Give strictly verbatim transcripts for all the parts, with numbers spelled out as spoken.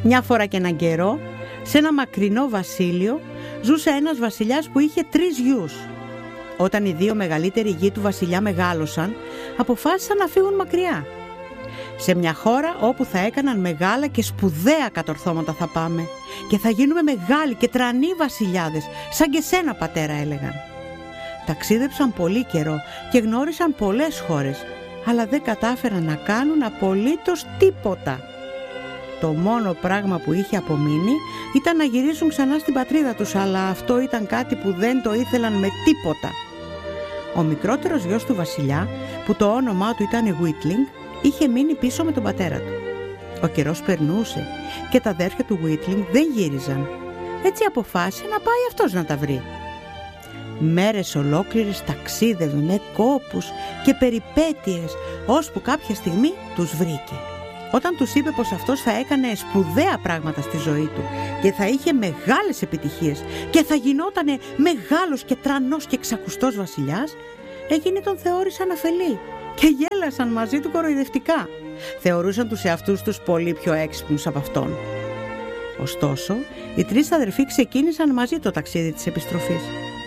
Μια φορά και έναν καιρό, σε ένα μακρινό βασίλειο, ζούσε ένας βασιλιάς που είχε τρεις γιους. Όταν οι δύο μεγαλύτεροι γη του βασιλιά μεγάλωσαν, αποφάσισαν να φύγουν μακριά. Σε μια χώρα όπου θα έκαναν μεγάλα και σπουδαία κατορθώματα θα πάμε και θα γίνουμε μεγάλοι και τρανοί βασιλιάδες, σαν και σένα πατέρα, έλεγαν. Ταξίδεψαν πολύ καιρό και γνώρισαν πολλές χώρες, αλλά δεν κατάφεραν να κάνουν απολύτως τίποτα. Το μόνο πράγμα που είχε απομείνει ήταν να γυρίσουν ξανά στην πατρίδα τους, αλλά αυτό ήταν κάτι που δεν το ήθελαν με τίποτα. Ο μικρότερος γιος του βασιλιά, που το όνομά του ήταν Γουίτλινγκ, είχε μείνει πίσω με τον πατέρα του. Ο καιρός περνούσε και τα αδέρφια του Γουίτλινγκ δεν γύριζαν. Έτσι αποφάσισε να πάει αυτός να τα βρει. Μέρες ολόκληρες ταξίδευε με κόπους και περιπέτειες, ώσπου κάποια στιγμή τους βρήκε. Όταν τους είπε πως αυτός θα έκανε σπουδαία πράγματα στη ζωή του και θα είχε μεγάλες επιτυχίες και θα γινότανε μεγάλος και τρανός και ξακουστός βασιλιάς, εκείνοι τον θεώρησαν αφελή και γέλασαν μαζί του κοροϊδευτικά. Θεωρούσαν τους εαυτούς τους πολύ πιο έξυπνους από αυτόν. Ωστόσο, οι τρεις αδερφοί ξεκίνησαν μαζί το ταξίδι της επιστροφής.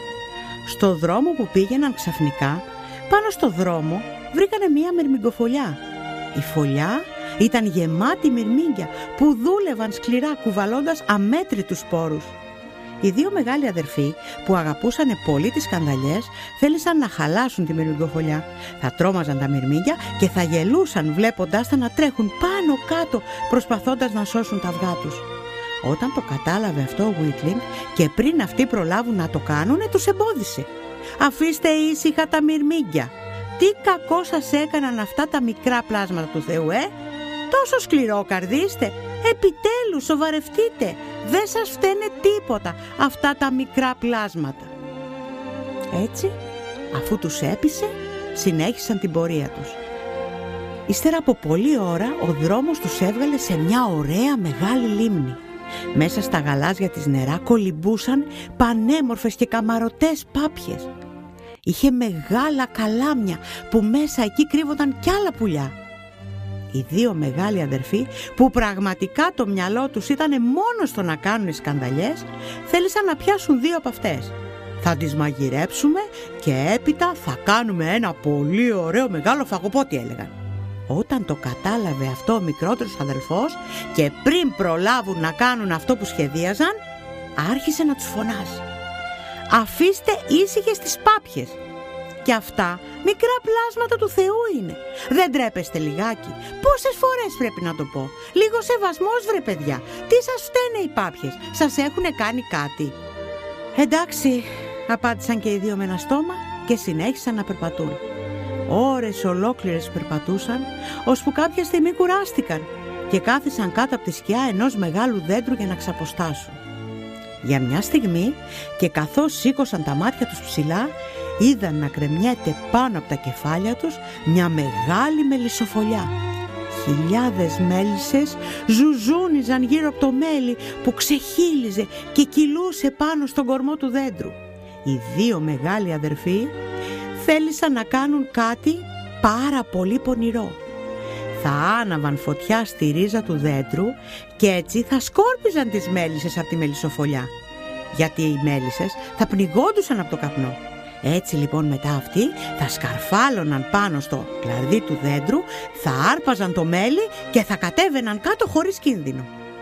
Στο δρόμο που πήγαιναν ξαφνικά, πάνω στο δρόμο βρήκανε μία μυρμηγκοφολιά. Η φωλιά ήταν γεμάτη μυρμήγκια που δούλευαν σκληρά κουβαλώντας αμέτρητους σπόρους. Οι δύο μεγάλοι αδερφοί που αγαπούσαν πολύ τις σκανδαλιές θέλησαν να χαλάσουν τη μυρμηγκοφολιά. Θα τρόμαζαν τα μυρμήγκια και θα γελούσαν βλέποντάς τα να τρέχουν πάνω κάτω προσπαθώντας να σώσουν τα αυγά τους. Όταν το κατάλαβε αυτό ο Γουίτλινγκ και πριν αυτοί προλάβουν να το κάνουνε, τους εμπόδισε. «Αφήστε ήσυχα τα μυρμήγκια. Τι κακό σας έκαναν αυτά τα μικρά πλάσματα του Θεού, ε? Τόσο σκληρόκαρδοι είστε. Επιτέλους σοβαρευτείτε. Δεν σας φταίνε τίποτα αυτά τα μικρά πλάσματα». Έτσι, αφού τους έπεισε, συνέχισαν την πορεία τους. Ύστερα από πολλή ώρα, ο δρόμος τους έβγαλε σε μια ωραία μεγάλη λίμνη. Μέσα στα γαλάζια της νερά κολυμπούσαν πανέμορφες και καμαρωτές πάπιες. Είχε μεγάλα καλάμια που μέσα εκεί κρύβονταν κι άλλα πουλιά. Οι δύο μεγάλοι αδερφοί, που πραγματικά το μυαλό τους ήταν μόνο στο να κάνουν σκανδαλιές, θέλησαν να πιάσουν δύο από αυτές. «Θα τις μαγειρέψουμε και έπειτα θα κάνουμε ένα πολύ ωραίο μεγάλο φαγοπότι», έλεγαν. Όταν το κατάλαβε αυτό ο μικρότερος αδελφός και πριν προλάβουν να κάνουν αυτό που σχεδίαζαν, άρχισε να τους φωνάζει: «Αφήστε ήσυχες τις πάπιες. Και αυτά μικρά πλάσματα του Θεού είναι. Δεν τρέπεστε λιγάκι? Πόσες φορές πρέπει να το πω? Λίγο σεβασμός, βρε παιδιά. Τι σας φταίνε οι πάπιες? Σας έχουνε κάνει κάτι?» «Εντάξει», απάντησαν και οι δύο με ένα στόμα και συνέχισαν να περπατούν. Ώρες ολόκληρες περπατούσαν, ώσπου κάποια στιγμή κουράστηκαν και κάθισαν κάτω από τη σκιά ενός μεγάλου δέντρου για να ξαποστάσουν. Για μια στιγμή, και καθώς σήκωσαν τα μάτια τους ψηλά, είδαν να κρεμιέται πάνω από τα κεφάλια τους μια μεγάλη μελισσοφολιά. Χιλιάδες μέλισσες ζουζούνιζαν γύρω από το μέλι που ξεχύλιζε και κυλούσε πάνω στον κορμό του δέντρου. Οι δύο μεγάλοι αδερφοί θέλησαν να κάνουν κάτι πάρα πολύ πονηρό. Θα άναβαν φωτιά στη ρίζα του δέντρου και έτσι θα σκόρπιζαν τις μέλισσες από τη μελισσοφολιά, γιατί οι μέλισσες θα πνιγόντουσαν από το καπνό. Έτσι λοιπόν μετά αυτοί θα σκαρφάλωναν πάνω στο κλαρδί του δέντρου, θα άρπαζαν το μέλι και θα κατέβαιναν κάτω χωρίς κίνδυνο.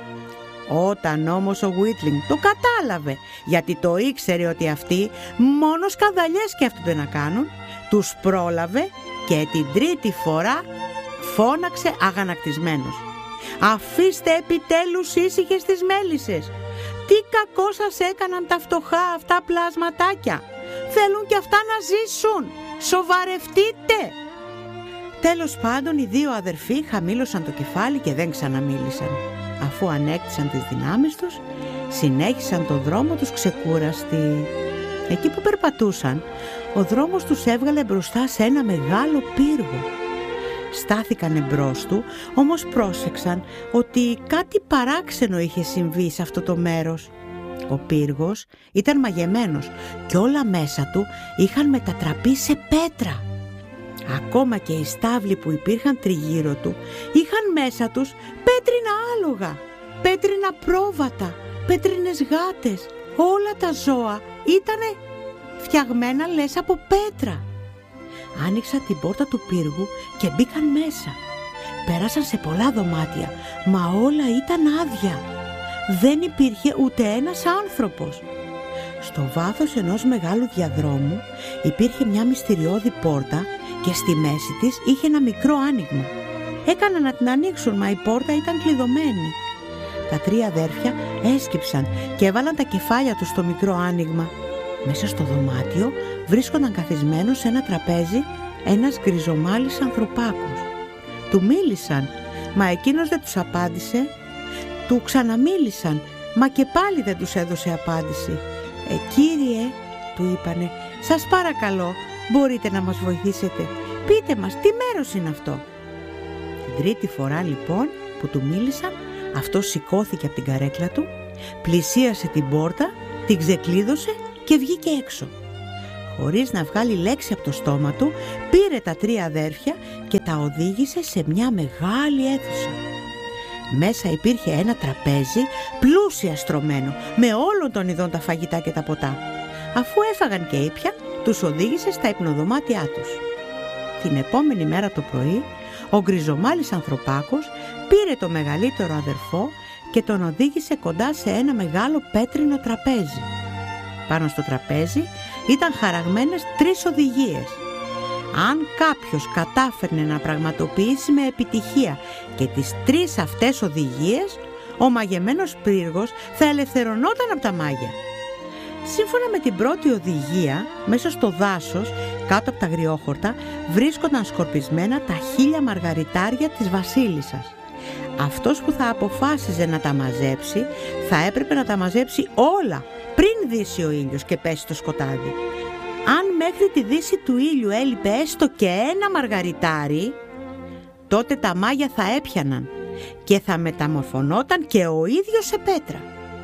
Όταν όμως ο Γουίτλινγκ το κατάλαβε, γιατί το ήξερε ότι αυτοί μόνο σκανδαλιές σκέφτονται να κάνουν, τους πρόλαβε και την τρίτη φορά φώναξε αγανακτισμένος: «Αφήστε επιτέλους ήσυχες τις μέλισσες. Τι κακό σας έκαναν τα φτωχά αυτά πλασματάκια. Θέλουν και αυτά να ζήσουν. Σοβαρευτείτε!» Τέλος πάντων, οι δύο αδερφοί χαμήλωσαν το κεφάλι και δεν ξαναμίλησαν. Αφού ανέκτησαν τις δυνάμεις τους, συνέχισαν τον δρόμο τους ξεκούραστοι. Εκεί που περπατούσαν, ο δρόμος τους έβγαλε μπροστά σε ένα μεγάλο πύργο. Στάθηκαν εμπρός του, όμως πρόσεξαν ότι κάτι παράξενο είχε συμβεί σε αυτό το μέρος. Ο πύργος ήταν μαγεμένος και όλα μέσα του είχαν μετατραπεί σε πέτρα. Ακόμα και οι στάβλοι που υπήρχαν τριγύρω του είχαν μέσα τους πέτρινα άλογα. πέτρινα πρόβατα, πέτρινες γάτες, όλα τα ζώα ήτανε φτιαγμένα λες από πέτρα. Άνοιξαν την πόρτα του πύργου και μπήκαν μέσα. Πέρασαν σε πολλά δωμάτια, μα όλα ήταν άδεια. Δεν υπήρχε ούτε ένας άνθρωπος. Στο βάθος ενός μεγάλου διαδρόμου υπήρχε μια μυστηριώδη πόρτα και στη μέση της είχε ένα μικρό άνοιγμα. Έκαναν να την ανοίξουν, μα η πόρτα ήταν κλειδωμένη. Τα τρία αδέρφια έσκυψαν και έβαλαν τα κεφάλια τους στο μικρό άνοιγμα. Μέσα στο δωμάτιο βρίσκονταν καθισμένος σε ένα τραπέζι ένας γκριζομάλης ανθρωπάκος. Του μίλησαν, μα εκείνος δεν τους απάντησε. Του ξαναμίλησαν, μα και πάλι δεν τους έδωσε απάντηση. «Ε, κύριε», του είπανε, «σας παρακαλώ, μπορείτε να μας βοηθήσετε. Πείτε μας, τι μέρος είναι αυτό?» Την τρίτη φορά λοιπόν που του μίλησαν, αυτός σηκώθηκε από την καρέκλα του, πλησίασε την πόρτα, την ξεκλείδωσε και βγήκε έξω. Χωρίς να βγάλει λέξη από το στόμα του, πήρε τα τρία αδέρφια και τα οδήγησε σε μια μεγάλη αίθουσα. Μέσα υπήρχε ένα τραπέζι πλούσια στρωμένο, με όλων των ειδών τα φαγητά και τα ποτά. Αφού έφαγαν και ήπιαν, τους οδήγησε στα υπνοδωμάτια τους. Την επόμενη μέρα το πρωί, ο γκριζομάλης ανθρωπάκος πήρε το μεγαλύτερο αδερφό και τον οδήγησε κοντά σε ένα μεγάλο πέτρινο τραπέζι. Πάνω στο τραπέζι ήταν χαραγμένες τρεις οδηγίες. Αν κάποιος κατάφερνε να πραγματοποιήσει με επιτυχία και τις τρεις αυτές οδηγίες, ο μαγεμένος πύργος θα ελευθερωνόταν από τα μάγια. Σύμφωνα με την πρώτη οδηγία, μέσα στο δάσος, κάτω από τα αγριόχορτα, βρίσκονταν σκορπισμένα τα χίλια μαργαριτάρια της βασίλισσας. Αυτός που θα αποφάσιζε να τα μαζέψει, θα έπρεπε να τα μαζέψει όλα πριν δύσει ο ήλιος και πέσει το σκοτάδι. Αν μέχρι τη δύση του ήλιου έλειπε έστω και ένα μαργαριτάρι, τότε τα μάγια θα έπιαναν και θα μεταμορφωνόταν και ο ίδιος σε πέτρα.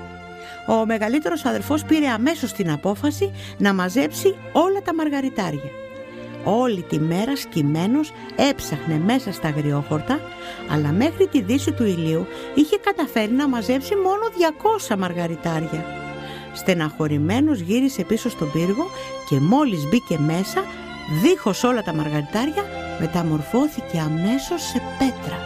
Ο μεγαλύτερος αδερφός πήρε αμέσως την απόφαση να μαζέψει όλα τα μαργαριτάρια. Όλη τη μέρα σκυμμένος έψαχνε μέσα στα αγριόχορτα, αλλά μέχρι τη δύση του ηλίου είχε καταφέρει να μαζέψει μόνο διακόσια μαργαριτάρια. Στεναχωρημένος γύρισε πίσω στον πύργο και μόλις μπήκε μέσα, δίχως όλα τα μαργαριτάρια, μεταμορφώθηκε αμέσως σε πέτρα.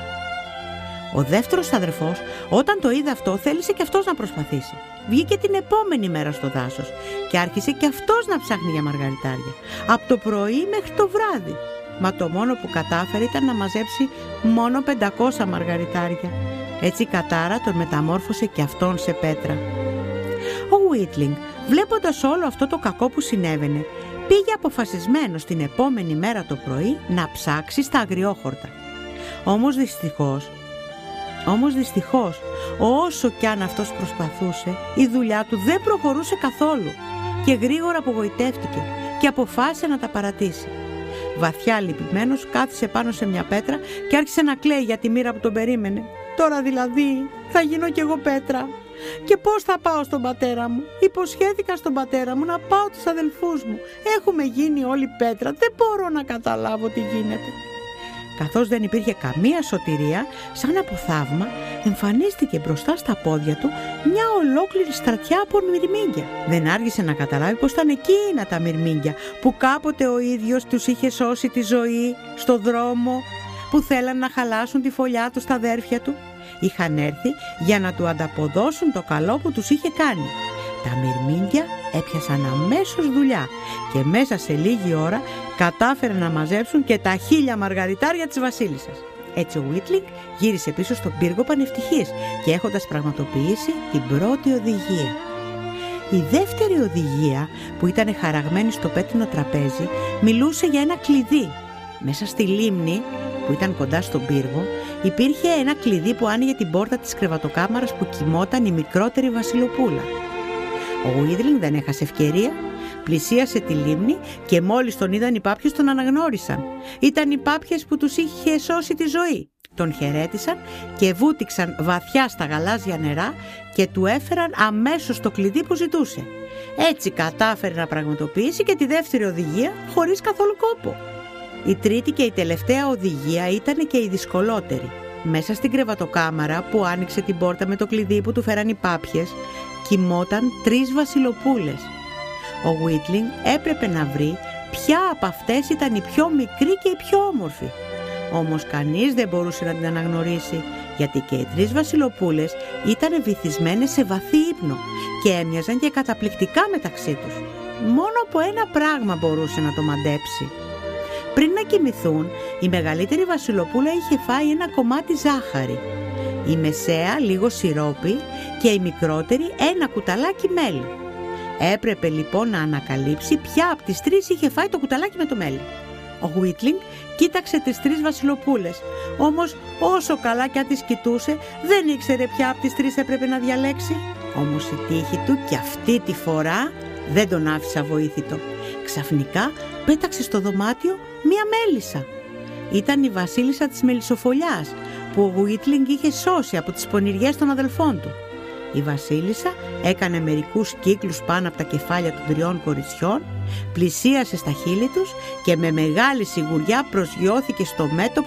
Ο δεύτερος αδερφός, όταν το είδε αυτό, θέλησε και αυτός να προσπαθήσει. Βγήκε την επόμενη μέρα στο δάσος και άρχισε και αυτός να ψάχνει για μαργαριτάρια, από το πρωί μέχρι το βράδυ. Μα το μόνο που κατάφερε ήταν να μαζέψει μόνο πεντακόσια μαργαριτάρια. Έτσι η κατάρα τον μεταμόρφωσε και αυτόν σε πέτρα. Ο Βίτλινγκ, βλέποντας όλο αυτό το κακό που συνέβαινε, πήγε αποφασισμένος την επόμενη μέρα το πρωί να ψάξει στα αγριόχορτα. Όμως δυστυχώς, όμως δυστυχώς, όσο κι αν αυτός προσπαθούσε, η δουλειά του δεν προχωρούσε καθόλου και γρήγορα απογοητεύτηκε και αποφάσισε να τα παρατήσει. Βαθιά λυπημένος κάθισε πάνω σε μια πέτρα και άρχισε να κλαίει για τη μοίρα που τον περίμενε. «Τώρα δηλαδή θα γίνω κι εγώ πέτρα. Και πώς θα πάω στον πατέρα μου? Υποσχέθηκα στον πατέρα μου να πάω τους αδελφούς μου. Έχουμε γίνει όλοι πέτρα. Δεν μπορώ να καταλάβω τι γίνεται». Καθώς δεν υπήρχε καμία σωτηρία, σαν από θαύμα εμφανίστηκε μπροστά στα πόδια του μια ολόκληρη στρατιά από μυρμήγκια. Δεν άργησε να καταλάβει πως ήταν εκείνα τα μυρμήγκια που κάποτε ο ίδιος τους είχε σώσει τη ζωή στο δρόμο, που θέλαν να χαλάσουν τη φωλιά του στα αδέρφια του. Είχαν έρθει για να του ανταποδώσουν το καλό που τους είχε κάνει. Τα μυρμήγκια έπιασαν αμέσως δουλειά και μέσα σε λίγη ώρα κατάφεραν να μαζέψουν και τα χίλια μαργαριτάρια της βασίλισσας. Έτσι ο Βίτλινγκ γύρισε πίσω στον πύργο πανευτυχής και έχοντας πραγματοποιήσει την πρώτη οδηγία. Η δεύτερη οδηγία, που ήταν χαραγμένη στο πέτρινο τραπέζι, μιλούσε για ένα κλειδί. Μέσα στη λίμνη, που ήταν κοντά στον πύργο, υπήρχε ένα κλειδί που άνοιγε την πόρτα της κρεβατοκάμαρας που κοιμόταν η μικρότερη βασιλοπούλα. Ο Βίτλινγκ δεν έχασε ευκαιρία, πλησίασε τη λίμνη και μόλις τον είδαν οι πάπιες τον αναγνώρισαν. Ήταν οι πάπιες που τους είχε σώσει τη ζωή. Τον χαιρέτησαν και βούτυξαν βαθιά στα γαλάζια νερά και του έφεραν αμέσως το κλειδί που ζητούσε. Έτσι κατάφερε να πραγματοποιήσει και τη δεύτερη οδηγία χωρίς καθόλου κόπο. Η τρίτη και η τελευταία οδηγία ήταν και η δυσκολότερη. Μέσα στην κρεβατοκάμαρα που άνοιξε την πόρτα με το κλειδί που του φέραν οι πάπιες, κοιμόταν τρεις βασιλοπούλες. Ο Γουίτλινγκ έπρεπε να βρει ποια από αυτές ήταν η πιο μικρή και η πιο όμορφη. Όμως κανείς δεν μπορούσε να την αναγνωρίσει, γιατί και οι τρεις βασιλοπούλες ήταν βυθισμένες σε βαθύ ύπνο και έμοιαζαν και καταπληκτικά μεταξύ τους. Μόνο από ένα πράγμα μπορούσε να το μαντέψει. Πριν να κοιμηθούν, η μεγαλύτερη βασιλοπούλα είχε φάει ένα κομμάτι ζάχαρη, η μεσαία λίγο σιρόπι και η μικρότερη ένα κουταλάκι μέλι. Έπρεπε λοιπόν να ανακαλύψει ποια από τις τρεις είχε φάει το κουταλάκι με το μέλι. Ο Γουίτλινγκ κοίταξε τις τρεις βασιλοπούλες, όμως όσο καλά κι αν τις κοιτούσε δεν ήξερε ποια από τις τρεις έπρεπε να διαλέξει. Όμως η τύχη του κι αυτή τη φορά δεν τον άφησε αβοήθητο. Ξαφνικά πέταξε στο δωμάτιο μία μέλισσα. Ήταν η βασίλισσα της μελισσοφολιάς που ο Γουίτλινγκ είχε σώσει από τις πονηριές των αδελφών του. Η βασίλισσα έκανε μερικούς κύκλους πάνω από τα κεφάλια των τριών κοριτσιών, πλησίασε στα χείλη τους και με μεγάλη σιγουριά προσγειώθηκε στο μέτωπο